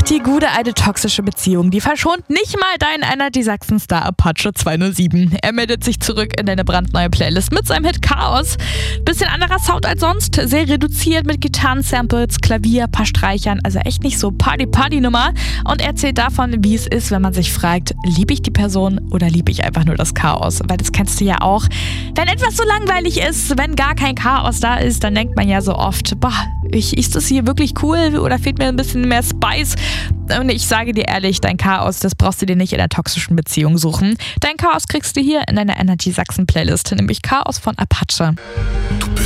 Die gute alte toxische Beziehung, die verschont nicht mal deinen Energy Sachsen-Star Apache 207. Er meldet sich zurück in deine brandneue Playlist mit seinem Hit Chaos. Bisschen anderer Sound als sonst, sehr reduziert mit Gitarren-Samples, Klavier, paar Streichern, also echt nicht so Party-Party-Nummer. Und er erzählt davon, wie es ist, wenn man sich fragt, liebe ich die Person oder liebe ich einfach nur das Chaos? Weil das kennst du ja auch. Wenn etwas so langweilig ist, wenn gar kein Chaos da ist, dann denkt man ja so oft, ist das hier wirklich cool oder fehlt mir ein bisschen mehr Spice? Und ich sage dir ehrlich, dein Chaos, das brauchst du dir nicht in einer toxischen Beziehung suchen. Dein Chaos kriegst du hier in deiner Energy Sachsen Playlist, nämlich Chaos von Apache.